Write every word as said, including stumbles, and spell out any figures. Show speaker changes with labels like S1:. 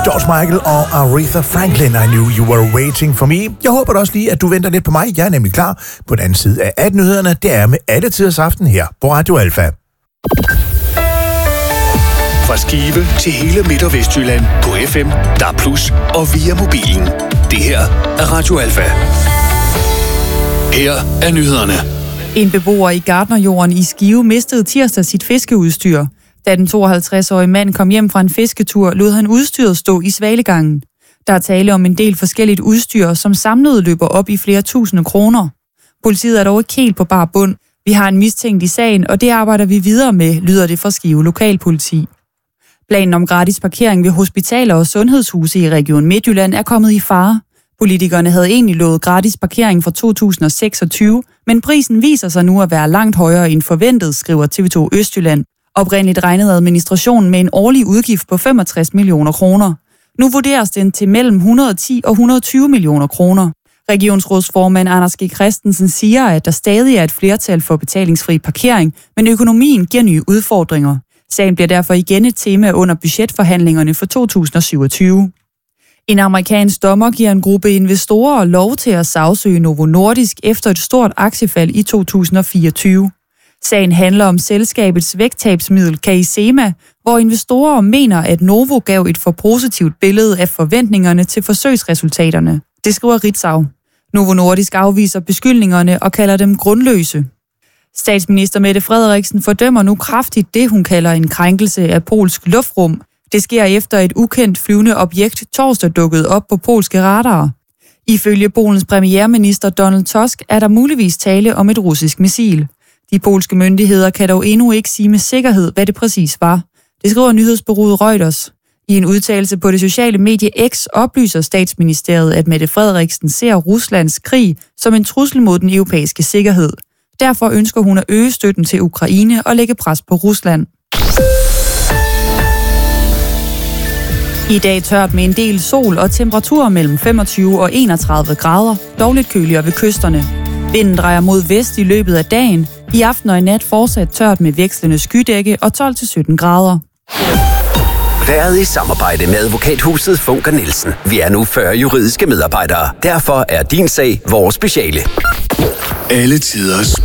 S1: George Michael og Aretha Franklin, I Knew You Were Waiting For Me. Jeg håber da også lige, at du venter lidt på mig. Jeg er nemlig klar på den anden side af atten-nyhederne. Det er med alle tiders aften her på Radio Alfa.
S2: Fra Skive til hele Midt- og Vestjylland på F M, D A B plus, og via mobilen. Det her er Radio Alfa. Her er nyhederne.
S3: En beboer i Gartnerjorden i Skive mistede tirsdag sit fiskeudstyr. Da den tooghalvtreds-årige mand kom hjem fra en fisketur, lod han udstyret stå i svalegangen. Der er tale om en del forskelligt udstyr, som samlet løber op i flere tusinde kroner. Politiet er dog ikke helt på bar bund. Vi har en mistænkt i sagen, og det arbejder vi videre med, lyder det fra Skive Lokalpoliti. Planen om gratis parkering ved hospitaler og sundhedshuse i Region Midtjylland er kommet i fare. Politikerne havde egentlig lovet gratis parkering fra to tusind og seksogtyve, men prisen viser sig nu at være langt højere end forventet, skriver T V to Østjylland. Oprindeligt regnede administrationen med en årlig udgift på femogtres millioner kroner. Nu vurderes den til mellem et hundrede og ti og et hundrede og tyve millioner kroner. Regionsrådsformand Anders G. Christensen siger, at der stadig er et flertal for betalingsfri parkering, men økonomien giver nye udfordringer. Sagen bliver derfor igen et tema under budgetforhandlingerne for to tusind og syvogtyve. En amerikansk dommer giver en gruppe investorer lov til at sagsøge Novo Nordisk efter et stort aktiefald i to tusind og fireogtyve. Sagen handler om selskabets vægttabsmiddel Kaisema, hvor investorer mener, at Novo gav et for positivt billede af forventningerne til forsøgsresultaterne. Det skriver Ritzau. Novo Nordisk afviser beskyldningerne og kalder dem grundløse. Statsminister Mette Frederiksen fordømmer nu kraftigt det, hun kalder en krænkelse af polsk luftrum. Det sker efter et ukendt flyvende objekt torsdag dukkede op på polske radarer. Ifølge Polens premierminister Donald Tusk er der muligvis tale om et russisk missil. De polske myndigheder kan dog endnu ikke sige med sikkerhed, hvad det præcis var. Det skriver nyhedsbureauet Reuters. I en udtalelse på det sociale medie X oplyser statsministeriet, at Mette Frederiksen ser Ruslands krig som en trussel mod den europæiske sikkerhed. Derfor ønsker hun at øge støtten til Ukraine og lægge pres på Rusland. I dag tørt med en del sol og temperaturer mellem femogtyve og enogtredive grader, dog lidt køligere ved kysterne. Vinden drejer mod vest i løbet af dagen. I aften og i nat fortsat tørt med vekslende skydække og tolv til sytten grader.
S4: Været i samarbejde med advokathuset Funker Nielsen. Vi er nu fyrre juridiske medarbejdere. Derfor er din sag vores speciale.
S2: Alle tiders